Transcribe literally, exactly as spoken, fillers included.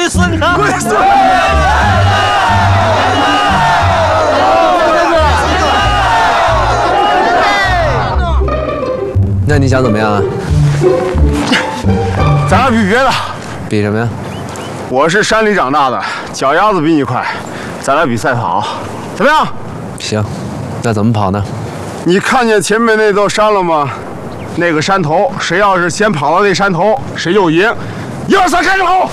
龟孙呐！ 龟孙。 那你想怎么样啊？ 咱俩比别的。 比什么呀？ 我是山里长大的，脚丫子比你快，咱俩比赛跑，怎么样？ 行，那怎么跑呢？ 你看见前面那座山了吗？那个山头，谁要是先跑到那山头，谁就赢。一二三，开始跑！